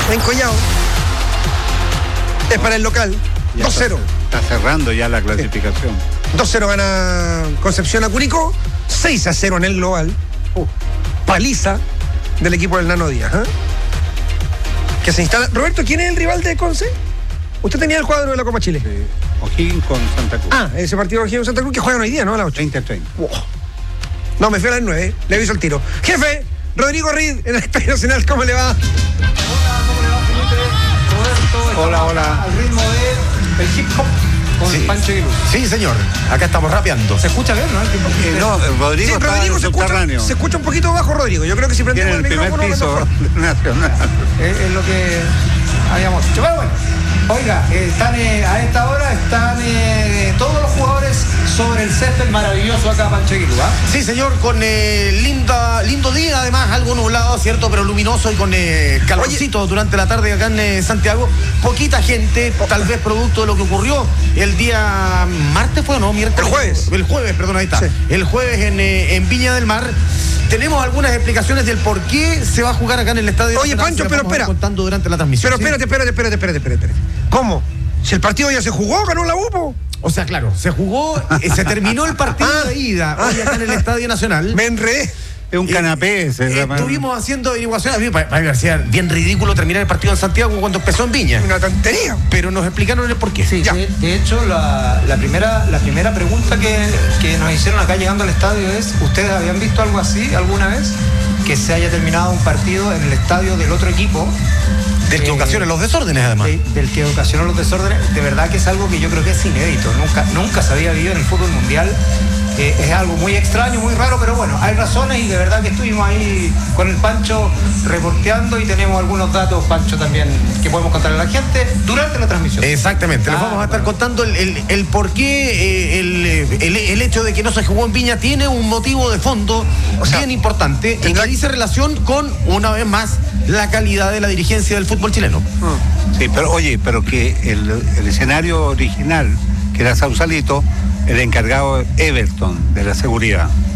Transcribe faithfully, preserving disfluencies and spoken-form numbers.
en Collao. Es para el local. Ya dos cero. Está, está cerrando ya la clasificación. Sí. dos cero gana Concepción a Curicó. seis a cero en el global. Uh, paliza del equipo del Nano Díaz. ¿eh? Que se instala. Roberto, ¿quién es el rival de Conce? Usted tenía el cuadro de la Copa Chile. Sí. O'Higgins con Santa Cruz. Ah, ese partido de O'Higgins con Santa Cruz que juegan hoy día, ¿no? A las ocho. treinta a treinta. Wow. No, me fui a las nueve. Le aviso el tiro. Jefe, Rodrigo Reed en el Estadio Nacional, ¿cómo le va? Hola, ¿cómo le va, Felipe? Roberto, Hola, hola. Al ritmo de el hip hop con Sí. Pancho Aguiluz. Sí, señor. Acá estamos rapeando. ¿Se escucha bien, no? El hip hop. Eh, no, Rodrigo Sí, está Rodrigo en se el escucha, subterráneo. se escucha un poquito bajo, Rodrigo. Yo creo que si Tiene prendemos el el primer micrófono, piso mejor. nacional. Es, es lo que habíamos dicho. Pero bueno, oiga, eh, están eh, a esta hora están eh, todos los jugadores sobre el césped maravilloso acá, Pancho Aguiluz, ¿ah? Sí, señor, con eh, linda, lindo día, además, algo nublado, ¿cierto? Pero luminoso y con eh, calorcito durante la tarde acá en eh, Santiago. Poquita gente, tal vez producto de lo que ocurrió el día martes, ¿fue o no? Miércoles. El jueves. El jueves, perdón, ahí está. Sí. El jueves en, eh, en Viña del Mar. Tenemos algunas explicaciones del por qué se va a jugar acá en el Estadio Oye, Nacional. Pancho, Se las pero vamos a ir espera. contando durante la transmisión. Pero ¿sí? espérate, espérate, espérate, espérate, espérate, espérate. ¿Cómo? Si el partido ya se jugó, ganó la U, po. O sea, claro, se jugó, eh, se terminó el partido Ah. de ida hoy acá en el Estadio Nacional. Me enredé. Es un canapé ese. Eh, hermano. estuvimos haciendo averiguaciones. A mí me parecía bien ridículo terminar el partido en Santiago cuando empezó en Viña. Una tontería. Pero nos explicaron el porqué. Sí, Ya. de, de hecho, la, la, primera, la primera pregunta que, que nos hicieron acá llegando al estadio es: ¿ustedes habían visto algo así alguna vez? Que se haya terminado un partido en el estadio del otro equipo. Del que Eh, ocasiona los desórdenes, además. de- del que ocasionó los desórdenes. De verdad que es algo que yo creo que es inédito. Nunca, nunca se había vivido en el fútbol mundial. Eh, es algo muy extraño, muy raro, pero bueno, hay razones y de verdad que estuvimos ahí con el Pancho reporteando y tenemos algunos datos, Pancho, también que podemos contarle a la gente durante la transmisión. Exactamente, les Ah, vamos a estar bueno. contando el, el, el por qué eh, el, el, el hecho de que no se jugó en Viña tiene un motivo de fondo O sea, bien importante y tendrá- que dice relación con, una vez más, la calidad de la dirigencia del fútbol chileno. Sí, pero oye, pero que el, el escenario original, que era Sausalito, el encargado Everton de la seguridad.